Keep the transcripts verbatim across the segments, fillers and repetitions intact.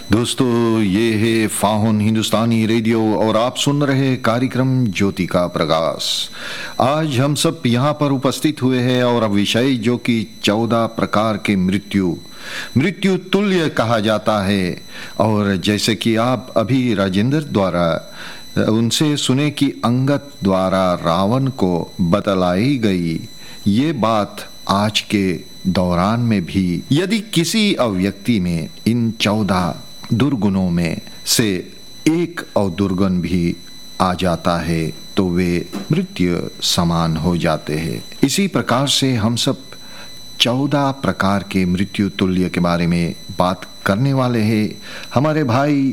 दोस्तों, ये है फाहुन हिंदुस्तानी रेडियो और आप सुन रहे कार्यक्रम ज्योति का प्रकाश। आज हम सब यहाँ पर उपस्थित हुए हैं और अब विषय जो कि चौदह प्रकार के मृत्यु मृत्यु तुल्य कहा जाता है। और जैसे कि आप अभी राजेंद्र द्वारा उनसे सुने कि अंगद द्वारा रावण को बतलाई गई ये बात आज के दौरान में भी यदि किसी व्यक्ति में इन चौदह दुर्गुणों में से एक और दुर्गुण भी आ जाता है तो वे मृत्यु समान हो जाते हैं। इसी प्रकार से हम सब चौदह प्रकार के मृत्यु तुल्य के बारे में बात करने वाले हैं। हमारे भाई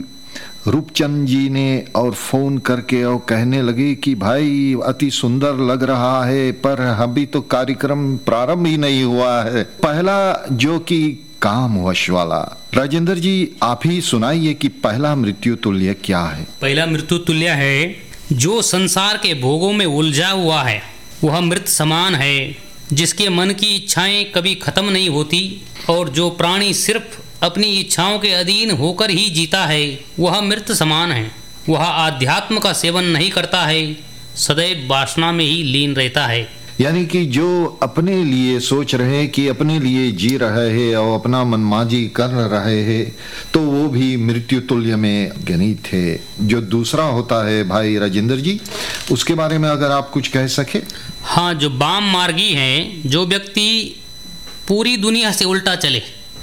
रूपचंद जी ने और फोन करके और कहने लगे कि भाई अति सुंदर लग रहा है, पर अभी तो कार्यक्रम प्रारंभ ही नहीं हुआ है। पहला जो कि काम वश वाला, राजेंद्र जी आप ही सुनाइए कि पहला मृत्यु तुल्य क्या है। पहला मृत्यु तुल्य है जो संसार के भोगों में उलझा हुआ है, वह मृत समान है, जिसके मन की इच्छाएं कभी खत्म नहीं होती और जो प्राणी सिर्फ अपनी इच्छाओं के अधीन होकर ही जीता है वह मृत समान है। वह आध्यात्म का सेवन नहीं करता है, सदैव वासना में ही लीन रहता है। यानी कि जो अपने लिए सोच रहे हैं कि अपने लिए जी रहे हैं और अपना मनमाजी कर रहे हैं तो वो भी मृत्यु तुल्य में गणित है। जो दूसरा होता है भाई राजेंद्र जी, उसके बारे में अगर आप कुछ कह सके। हाँ, जो वाम मार्गी है, जो व्यक्ति पूरी दुनिया से उल्टा चले,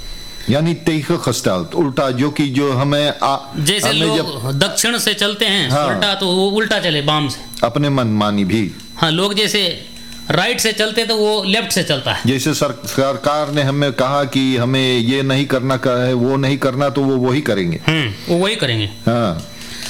यानी तेईख खस्ताल उल्टा, जो कि जो हमें आ, जैसे हमें लोग दक्षिण से चलते हैं हाँ, उल्टा, तो वो उल्टा चले बाम से, अपने मनमानी भी। हाँ, लोग जैसे राइट से चलते तो वो लेफ्ट से चलता है। जैसे सर, सरकार ने हमें कहा कि हमें ये नहीं करना है, वो नहीं करना, तो वो वही करेंगे। हम्म वो वही करेंगे। हाँ।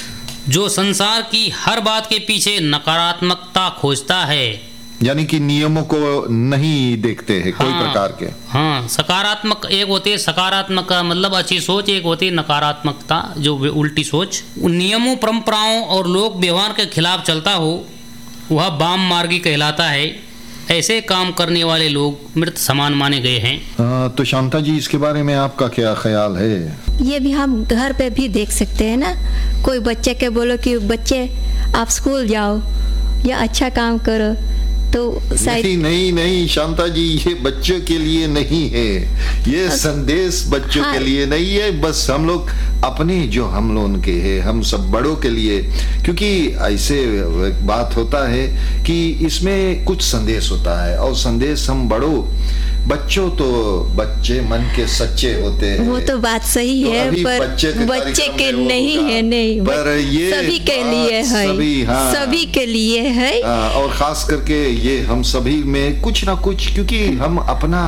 जो संसार की हर बात के पीछे नकारात्मकता खोजता है, यानी कि नियमों को नहीं देखते हैं कोई हाँ, प्रकार के। हाँ, सकारात्मक एक होती है, सकारात्मक का मतलब अच्छी सोच, एक होती है नकारात्मकता जो उल्टी सोच। नियमों, परंपराओं और लोक व्यवहार के खिलाफ चलता हो वह वाम मार्गी कहलाता है। ऐसे काम करने वाले लोग मृत समान माने गए हैं। आ, तो शांता जी, इसके बारे में आपका क्या ख्याल है? ये भी हम घर पे भी देख सकते हैं ना। कोई बच्चे के बोलो कि बच्चे आप स्कूल जाओ या अच्छा काम करो, तो नहीं नहीं नहीं शांता जी, ये बच्चों के लिए नहीं है, ये संदेश बच्चों हाँ, के लिए नहीं है। बस हम लोग अपने जो हम लोग के हैं, हम सब बड़ों के लिए, क्योंकि ऐसे बात होता है कि इसमें कुछ संदेश होता है और संदेश हम बड़ों, बच्चों तो बच्चे मन के सच्चे होते हैं। वो तो बात सही तो है, पर बच्चे के, बच्चे के नहीं है, नहीं, पर ये सभी के लिए है, सभी, हाँ, सभी के लिए है। हाँ, और खास करके ये हम सभी में कुछ ना कुछ, क्योंकि हम अपना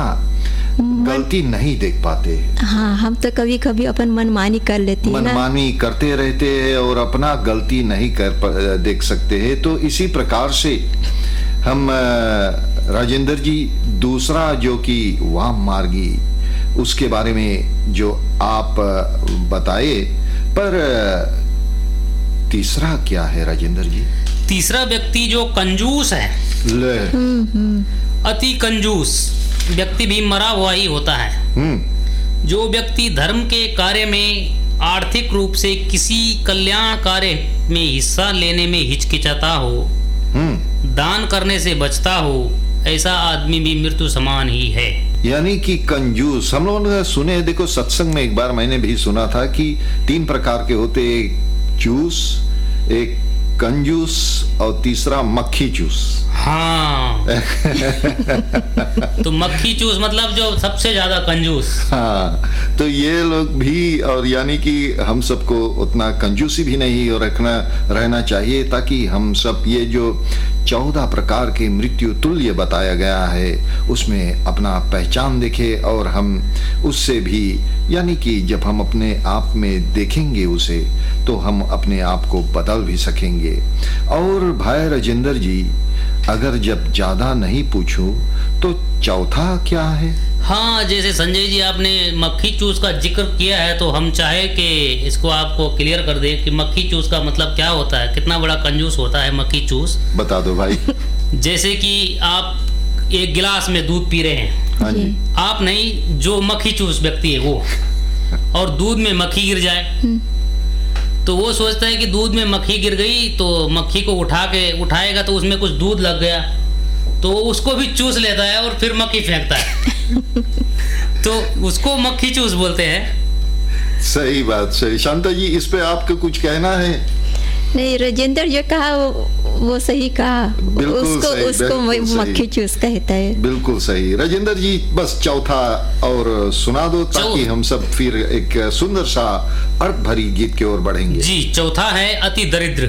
गलती नहीं देख पाते। हाँ, हम तो कभी कभी अपन मनमानी कर लेते हैं, मनमानी करते रहते हैं और अपना गलती नहीं कर देख सकते हैं। तो इसी प्रकार से हम राजेंद्र जी, दूसरा जो कि वाम मार्गी, उसके बारे में जो आप बताए, पर तीसरा क्या है राजेंद्र जी? तीसरा व्यक्ति जो कंजूस है, अति कंजूस व्यक्ति भी मरा हुआ ही होता है। जो व्यक्ति धर्म के कार्य में आर्थिक रूप से किसी कल्याण कार्य में हिस्सा लेने में हिचकिचाता हो, दान करने से बचता हो, ऐसा आदमी भी मृत्यु समान ही है। यानी कि कंजूस, हम लोगों ने सुने, देखो सत्संग में एक बार मैंने भी सुना था कि तीन प्रकार के होते, एक चूस, एक कंजूस और तीसरा मक्खी चूस। हाँ तो मक्खी चूस मतलब जो सबसे ज्यादा कंजूस। हाँ, तो ये लोग भी, और यानी कि हम सबको उतना कंजूसी भी नहीं और रखना रहना चाहिए, ताकि हम सब ये जो चौदह प्रकार के मृत्यु तुल्य बताया गया है उसमें अपना पहचान देखे और हम उससे भी, यानी कि जब हम अपने आप में देखेंगे उसे, तो हम अपने आप को बदल भी सकेंगे। और भाई राजेंद्र जी, अगर जब ज्यादा नहीं पूछूं तो चौथा क्या है? हाँ, जैसे संजय जी आपने मक्खी चूस का जिक्र किया है, तो हम चाहे कि इसको आपको क्लियर कर दे कि मक्खी चूस का मतलब क्या होता है, कितना बड़ा कंजूस होता है मक्खी चूस। बता दो भाई। जैसे कि आप एक गिलास में दूध पी रहे हैं, हाँ जी, आप नहीं, जो मक्खी चूस व्यक्ति है वो और दूध में मक्खी गिर जाए, तो वो सोचता है कि दूध में मक्खी गिर गई तो मक्खी को उठा के उठाएगा तो उसमें कुछ दूध लग गया, तो उसको भी चूस लेता है और फिर मक्खी फेंकता है। तो उसको मक्खी चूस बोलते हैं। सही बात, सही। शांता जी, इस पे आपका कुछ कहना है? नहीं, राजेंद्र जो कहा वो, वो सही कहा। बिल्कुल उसको सही, उसको बिल्कुल सही। मक्खी चूस कहता है। बिल्कुल सही। राजेंद्र जी, बस चौथा और सुना दो ताकि हम सब फिर एक सुंदर सा अर्थ भरी गीत की ओर बढ़ेंगे। जी, चौथा है अति दरिद्र।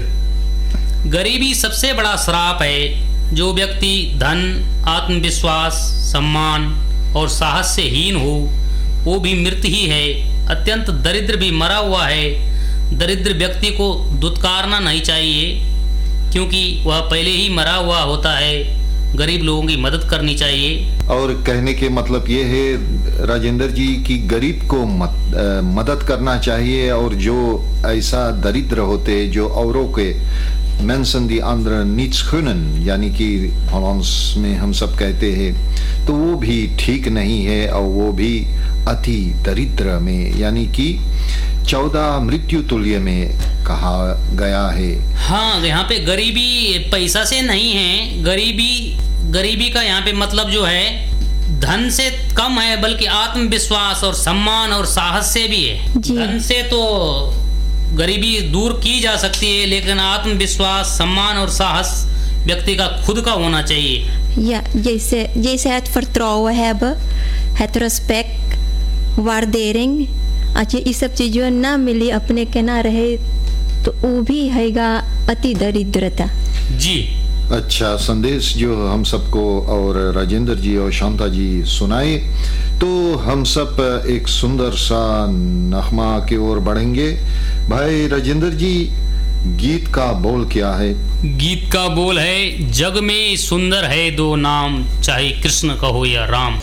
गरीबी सबसे बड़ा श्राप है। जो व्यक्ति धन, आत्मविश्वास, सम्मान और साहस से हीन हो वो भी मृत ही है। अत्यंत दरिद्र भी मरा हुआ है। दरिद्र व्यक्ति को दुत्कारना नहीं चाहिए क्योंकि वह पहले ही मरा हुआ होता है। गरीब लोगों की मदद करनी चाहिए। और कहने के मतलब ये है राजेंद्र जी कि गरीब को मत, आ, मदद करना चाहिए, और जो ऐसा दरिद्र होते जो औरों के Mensen die anderen niets gunnen, यानी कि हॉलैंड्स में हम सब कहते हैं, तो वो भी ठीक नहीं है, और वो भी अति दरिद्र में यानी कि चौदह मृत्यु तुल्य में कहा गया है। हाँ, यहाँ पे गरीबी पैसा से नहीं है। गरीबी गरीबी का यहाँ पे मतलब जो है धन से कम है, बल्कि आत्मविश्वास और सम्मान और साहस से भी है। धन से तो गरीबी दूर की जा सकती है, लेकिन आत्मविश्वास, सम्मान और साहस व्यक्ति का खुद का होना चाहिए। Ja, जैसे जैसे het vertrouwen hebben, het respect, waardering, als je इस सब चीज़ों ना मिली, अपने के ना रहे, तो वो भी हैगा अति दरिद्रता। जी, अच्छा संदेश जो हम सबको और राजेंद्र जी और शांता जी सुनाए, तो हम सब एक सुंदर सा नगमा की ओर बढ़ेंगे। भाई राजेंद्र जी, गीत का बोल क्या है? गीत का बोल है, जग में सुंदर है दो नाम, चाहे कृष्ण कहो या राम।